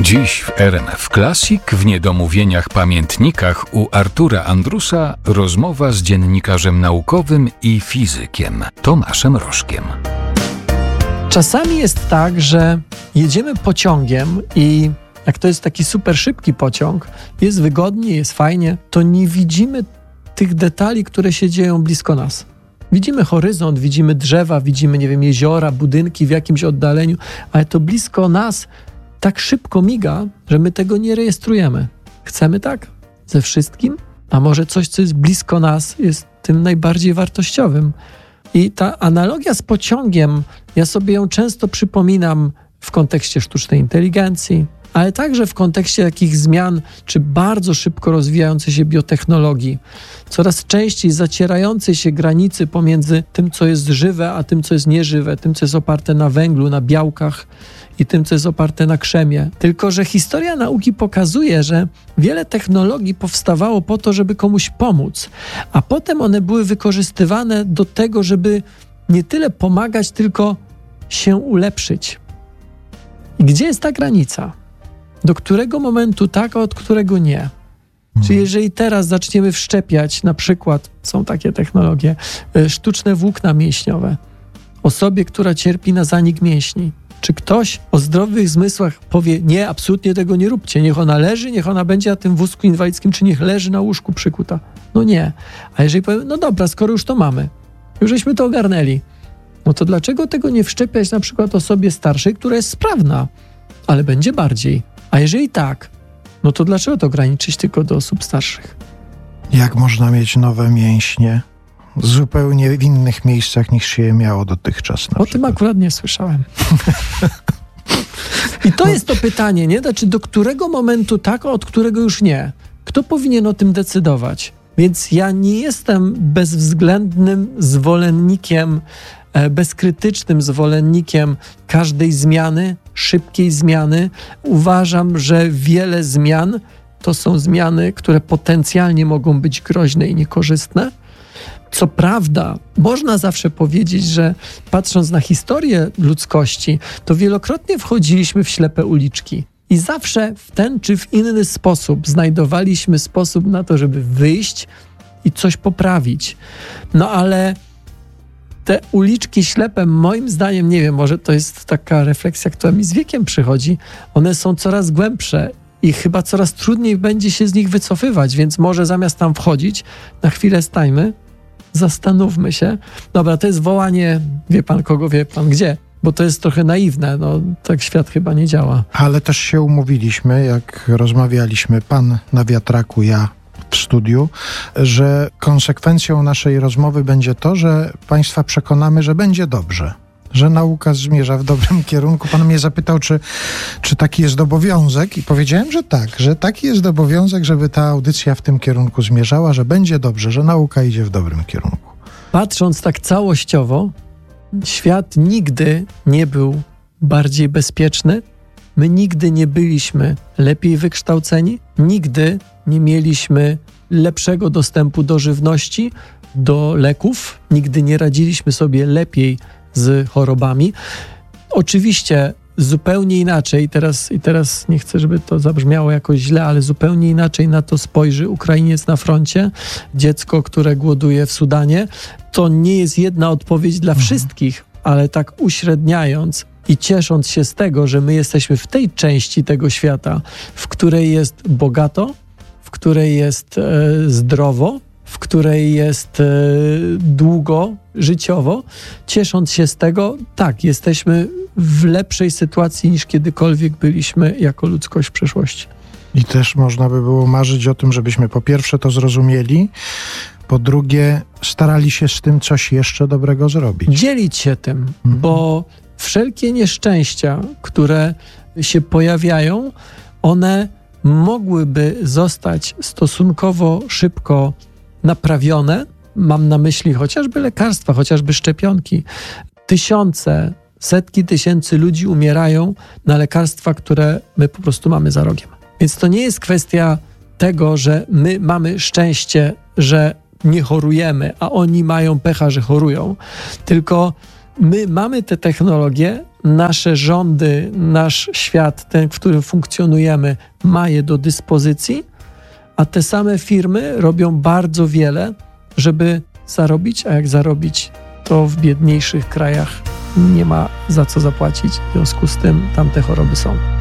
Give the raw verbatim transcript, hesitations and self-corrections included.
Dziś w R M F Classic w Niedomówieniach Pamiętnikach u Artura Andrusa rozmowa z dziennikarzem naukowym i fizykiem Tomaszem Rożkiem. Czasami jest tak, że jedziemy pociągiem i jak to jest taki super szybki pociąg, jest wygodnie, jest fajnie, to nie widzimy tych detali, które się dzieją blisko nas. Widzimy horyzont, widzimy drzewa, widzimy, nie wiem, jeziora, budynki w jakimś oddaleniu, ale to blisko nas tak szybko miga, że my tego nie rejestrujemy. Chcemy tak? Ze wszystkim? A może coś, co jest blisko nas, jest tym najbardziej wartościowym? I ta analogia z pociągiem, ja sobie ją często przypominam w kontekście sztucznej inteligencji, ale także w kontekście takich zmian, czy bardzo szybko rozwijającej się biotechnologii. Coraz częściej zacierającej się granicy pomiędzy tym, co jest żywe, a tym, co jest nieżywe, tym, co jest oparte na węglu, na białkach i tym, co jest oparte na krzemie. Tylko że historia nauki pokazuje, że wiele technologii powstawało po to, żeby komuś pomóc, a potem one były wykorzystywane do tego, żeby nie tyle pomagać, tylko się ulepszyć. I gdzie jest ta granica? Do którego momentu tak, a od którego nie? Hmm. Czy jeżeli teraz zaczniemy wszczepiać, na przykład, są takie technologie, sztuczne włókna mięśniowe, osobie, która cierpi na zanik mięśni, czy ktoś o zdrowych zmysłach powie, nie, absolutnie tego nie róbcie, niech ona leży, niech ona będzie na tym wózku inwalidzkim, czy niech leży na łóżku przykuta? No nie. A jeżeli powiem, no dobra, skoro już to mamy, już żeśmy to ogarnęli, no to dlaczego tego nie wszczepiać na przykład osobie starszej, która jest sprawna, ale będzie bardziej? A jeżeli tak, no to dlaczego to ograniczyć tylko do osób starszych? Jak można mieć nowe mięśnie zupełnie w innych miejscach niż się je miało dotychczas? O tym akurat nie słyszałem. I to no. jest to pytanie, nie? Znaczy, do którego momentu tak, a od którego już nie? Kto powinien o tym decydować? Więc ja nie jestem bezwzględnym zwolennikiem, bezkrytycznym zwolennikiem każdej zmiany, szybkiej zmiany. Uważam, że wiele zmian to są zmiany, które potencjalnie mogą być groźne i niekorzystne. Co prawda, można zawsze powiedzieć, że patrząc na historię ludzkości, to wielokrotnie wchodziliśmy w ślepe uliczki i zawsze w ten czy w inny sposób znajdowaliśmy sposób na to, żeby wyjść i coś poprawić. No ale te uliczki ślepe, moim zdaniem, nie wiem, może to jest taka refleksja, która mi z wiekiem przychodzi, one są coraz głębsze i chyba coraz trudniej będzie się z nich wycofywać, więc może zamiast tam wchodzić, na chwilę stajmy, zastanówmy się. Dobra, to jest wołanie, wie pan kogo, wie pan gdzie, bo to jest trochę naiwne, no tak świat chyba nie działa. Ale też się umówiliśmy, jak rozmawialiśmy, pan na wiatraku, ja w studiu, że konsekwencją naszej rozmowy będzie to, że państwa przekonamy, że będzie dobrze, że nauka zmierza w dobrym kierunku. Pan mnie zapytał, czy, czy taki jest obowiązek i powiedziałem, że tak, że taki jest obowiązek, żeby ta audycja w tym kierunku zmierzała, że będzie dobrze, że nauka idzie w dobrym kierunku. Patrząc tak całościowo, świat nigdy nie był bardziej bezpieczny. My nigdy nie byliśmy lepiej wykształceni, nigdy nie mieliśmy lepszego dostępu do żywności, do leków, nigdy nie radziliśmy sobie lepiej z chorobami. Oczywiście zupełnie inaczej, teraz, i teraz nie chcę, żeby to zabrzmiało jakoś źle, ale zupełnie inaczej na to spojrzy Ukrainiec na froncie, dziecko, które głoduje w Sudanie. To nie jest jedna odpowiedź dla mhm. wszystkich, ale tak uśredniając i ciesząc się z tego, że my jesteśmy w tej części tego świata, w której jest bogato, w której jest e, zdrowo, w której jest e, długo, życiowo, ciesząc się z tego, tak, jesteśmy w lepszej sytuacji niż kiedykolwiek byliśmy jako ludzkość w przeszłości. I też można by było marzyć o tym, żebyśmy po pierwsze to zrozumieli, po drugie starali się z tym coś jeszcze dobrego zrobić. Dzielić się tym, mhm. bo wszelkie nieszczęścia, które się pojawiają, one mogłyby zostać stosunkowo szybko naprawione. Mam na myśli chociażby lekarstwa, chociażby szczepionki. Tysiące, setki tysięcy ludzi umierają na lekarstwa, które my po prostu mamy za rogiem. Więc to nie jest kwestia tego, że my mamy szczęście, że nie chorujemy, a oni mają pecha, że chorują. Tylko my mamy te technologie nasze rządy, nasz świat, ten, w którym funkcjonujemy, ma je do dyspozycji, a te same firmy robią bardzo wiele, żeby zarobić, a jak zarobić, to w biedniejszych krajach nie ma za co zapłacić. W związku z tym tam te choroby są.